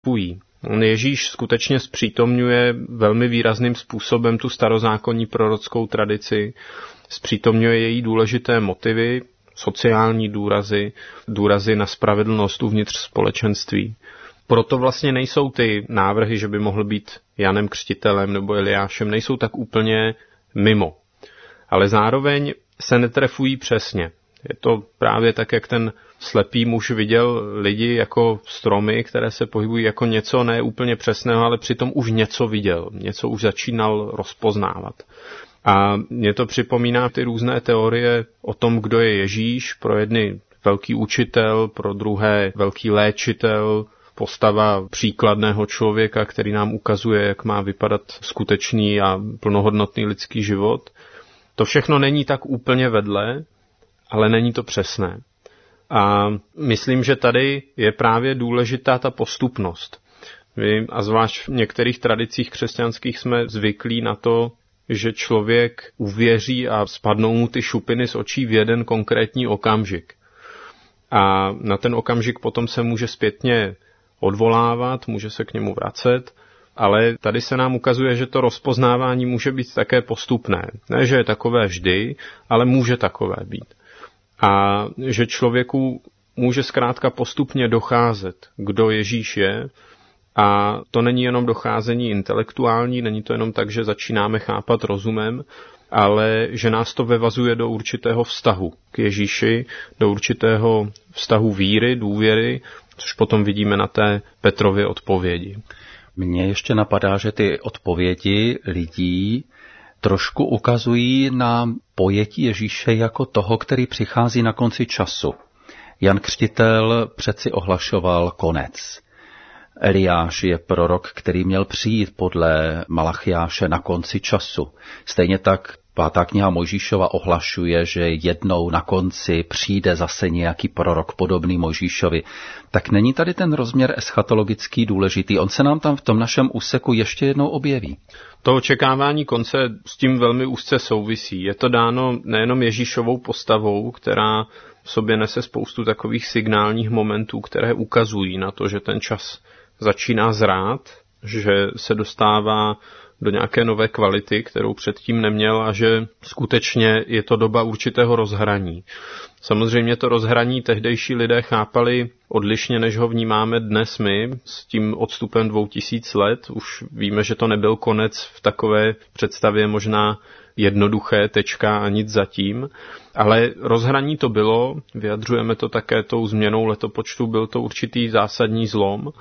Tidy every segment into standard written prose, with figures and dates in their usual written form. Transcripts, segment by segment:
spojí. Ježíš skutečně zpřítomňuje velmi výrazným způsobem tu starozákonní prorockou tradici, zpřítomňuje její důležité motivy, sociální důrazy na spravedlnost uvnitř společenství. Proto vlastně nejsou ty návrhy, že by mohl být Janem Křtitelem nebo Eliášem, nejsou tak úplně mimo. Ale zároveň se netrefují přesně. Je to právě tak, jak ten slepý muž viděl lidi jako stromy, které se pohybují jako něco ne úplně přesného, ale přitom už něco viděl, něco už začínal rozpoznávat. A mě to připomíná ty různé teorie o tom, kdo je Ježíš, pro jedny velký učitel, pro druhé velký léčitel, postava příkladného člověka, který nám ukazuje, jak má vypadat skutečný a plnohodnotný lidský život. To všechno není tak úplně vedle, ale není to přesné. A myslím, že tady je právě důležitá ta postupnost. My, a zvlášť v některých tradicích křesťanských jsme zvyklí na to, že člověk uvěří a spadnou mu ty šupiny z očí v jeden konkrétní okamžik. A na ten okamžik potom se může zpětně odvolávat, může se k němu vracet, ale tady se nám ukazuje, že to rozpoznávání může být také postupné. Ne, že je takové vždy, ale může takové být. A že člověku může zkrátka postupně docházet, kdo Ježíš je, a to není jenom docházení intelektuální, není to jenom tak, že začínáme chápat rozumem, ale že nás to vyvazuje do určitého vztahu k Ježíši, do určitého vztahu víry, důvěry, což potom vidíme na té Petrově odpovědi. Mně ještě napadá, že ty odpovědi lidí trošku ukazují na pojetí Ježíše jako toho, který přichází na konci času. Jan Křtitel přeci ohlašoval konec. Eliáš je prorok, který měl přijít podle Malachiáše na konci času. Stejně tak 5. kniha Mojžíšova ohlašuje, že jednou na konci přijde zase nějaký prorok podobný Mojžíšovi. Tak není tady ten rozměr eschatologický důležitý? On se nám tam v tom našem úseku ještě jednou objeví. To očekávání konce s tím velmi úzce souvisí. Je to dáno nejenom Ježíšovou postavou, která v sobě nese spoustu takových signálních momentů, které ukazují na to, že ten čas začíná zrát, že se dostává do nějaké nové kvality, kterou předtím neměl, a že skutečně je to doba určitého rozhraní. Samozřejmě to rozhraní tehdejší lidé chápali odlišně, než ho vnímáme dnes my, s tím odstupem 2000 let. Už víme, že to nebyl konec v takové představě možná jednoduché, tečka a nic zatím, ale rozhraní to bylo, vyjadřujeme to také tou změnou letopočtu, byl to určitý zásadní zlom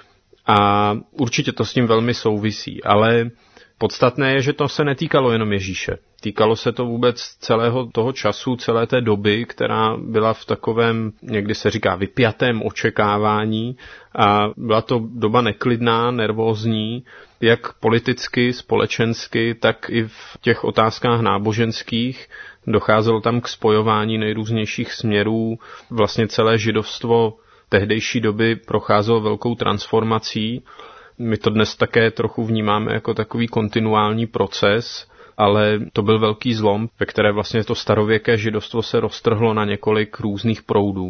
a určitě to s tím velmi souvisí, ale podstatné je, že to se netýkalo jenom Ježíše. Týkalo se to vůbec celého toho času, celé té doby, která byla v takovém, někdy se říká, vypjatém očekávání, a byla to doba neklidná, nervózní, jak politicky, společensky, tak i v těch otázkách náboženských. Docházelo tam k spojování nejrůznějších směrů. Vlastně celé židovstvo tehdejší doby procházelo velkou transformací. My to dnes také trochu vnímáme jako takový kontinuální proces, ale to byl velký zlom, ve které vlastně to starověké židovstvo se roztrhlo na několik různých proudů.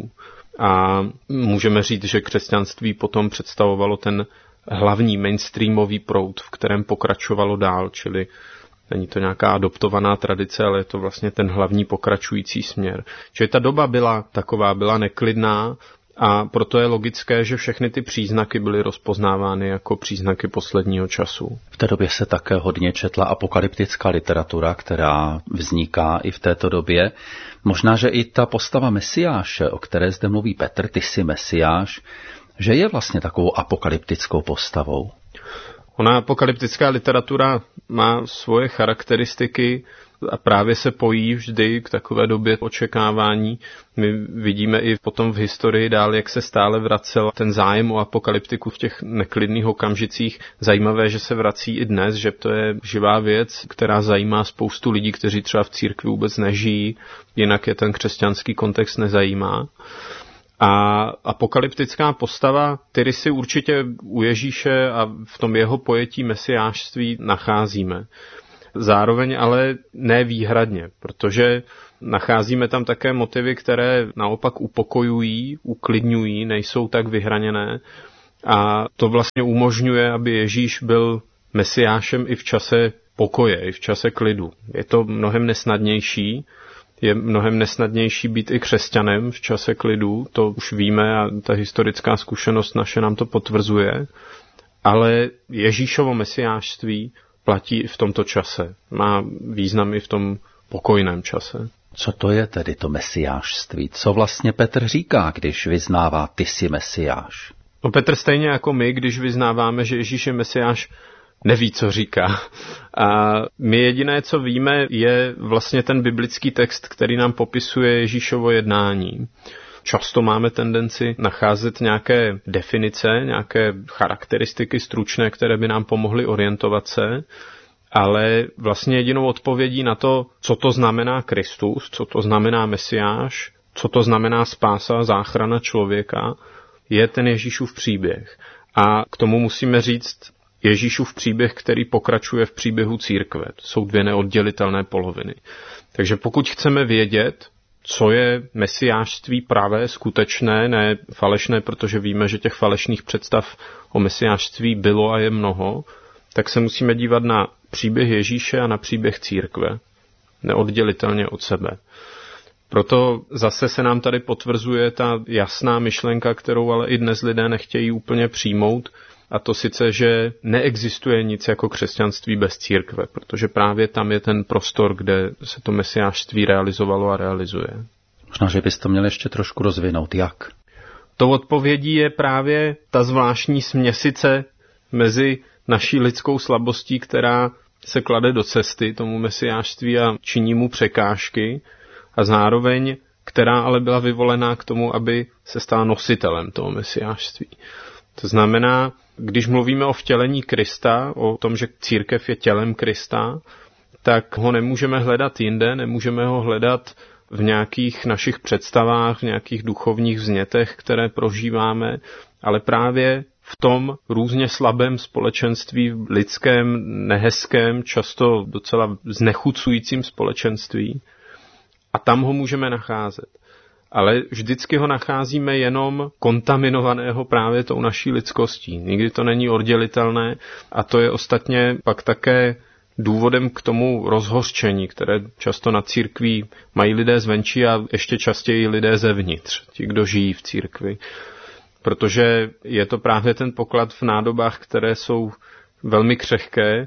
A můžeme říct, že křesťanství potom představovalo ten hlavní mainstreamový proud, v kterém pokračovalo dál, čili není to nějaká adoptovaná tradice, ale je to vlastně ten hlavní pokračující směr. Čili ta doba byla taková, byla neklidná, a proto je logické, že všechny ty příznaky byly rozpoznávány jako příznaky posledního času. V té době se také hodně četla apokalyptická literatura, která vzniká i v této době. Možná, že i ta postava Mesiáše, o které zde mluví Petr, ty jsi Mesiáš, že je vlastně takovou apokalyptickou postavou. Ona apokalyptická literatura má svoje charakteristiky a právě se pojí vždy k takové době očekávání. My vidíme i potom v historii dál, jak se stále vracel ten zájem o apokalyptiku v těch neklidných okamžicích. Zajímavé, že se vrací i dnes, že to je živá věc, která zajímá spoustu lidí, kteří třeba v církvi vůbec nežijí, jinak je ten křesťanský kontext nezajímá. A apokalyptická postava, který si určitě u Ježíše a v tom jeho pojetí mesiášství nacházíme. Zároveň ale ne výhradně, protože nacházíme tam také motivy, které naopak upokojují, uklidňují, nejsou tak vyhraněné. A to vlastně umožňuje, aby Ježíš byl mesiášem i v čase pokoje, i v čase klidu. Je to mnohem nesnadnější. Je mnohem nesnadnější být i křesťanem v čase klidu, to už víme a ta historická zkušenost naše nám to potvrzuje. Ale Ježíšovo mesiášství platí i v tomto čase. Má význam i v tom pokojném čase. Co to je tedy to mesiášství? Co vlastně Petr říká, když vyznává ty jsi mesiáš? No Petr stejně jako my, když vyznáváme, že Ježíš je mesiáš, neví, co říká. A my jediné, co víme, je vlastně ten biblický text, který nám popisuje Ježíšovo jednání. Často máme tendenci nacházet nějaké definice, nějaké charakteristiky stručné, které by nám pomohly orientovat se, ale vlastně jedinou odpovědí na to, co to znamená Kristus, co to znamená Mesiáš, co to znamená spása, záchrana člověka, je ten Ježíšův příběh. A k tomu musíme říct Ježíšův příběh, který pokračuje v příběhu církve. To jsou dvě neoddělitelné poloviny. Takže pokud chceme vědět, co je mesiášství pravé, skutečné, ne falešné, protože víme, že těch falešných představ o mesiášství bylo a je mnoho, tak se musíme dívat na příběh Ježíše a na příběh církve. Neoddělitelně od sebe. Proto zase se nám tady potvrzuje ta jasná myšlenka, kterou ale i dnes lidé nechtějí úplně přijmout, a to sice, že neexistuje nic jako křesťanství bez církve, protože právě tam je ten prostor, kde se to mesiášství realizovalo a realizuje. Možná, že bys to měl ještě trošku rozvinout. Jak? Tou odpovědí je právě ta zvláštní směsice mezi naší lidskou slabostí, která se klade do cesty tomu mesiášství a činí mu překážky, a zároveň, která ale byla vyvolená k tomu, aby se stala nositelem toho mesiášství. To znamená, když mluvíme o vtělení Krista, o tom, že církev je tělem Krista, tak ho nemůžeme hledat jinde, nemůžeme ho hledat v nějakých našich představách, v nějakých duchovních vznětech, které prožíváme, ale právě v tom různě slabém společenství, lidském, nehezkém, často docela znechucujícím společenství. A tam ho můžeme nacházet. Ale vždycky ho nacházíme jenom kontaminovaného právě tou naší lidskostí. Nikdy to není oddělitelné a to je ostatně pak také důvodem k tomu rozhořčení, které často na církví mají lidé zvenčí a ještě častěji lidé zevnitř, ti, kdo žijí v církvi. Protože je to právě ten poklad v nádobách, které jsou velmi křehké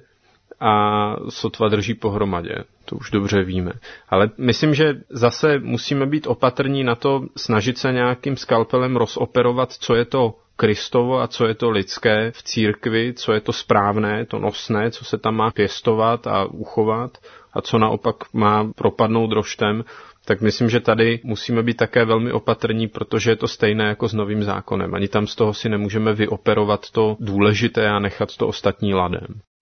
a sotva drží pohromadě. To už dobře víme. Ale myslím, že zase musíme být opatrní na to snažit se nějakým skalpelem rozoperovat, co je to Kristovo a co je to lidské v církvi, co je to správné, to nosné, co se tam má pěstovat a uchovat a co naopak má propadnout roštem. Tak myslím, že tady musíme být také velmi opatrní, protože je to stejné jako s Novým zákonem. Ani tam z toho si nemůžeme vyoperovat to důležité a nechat to ostatní ladem.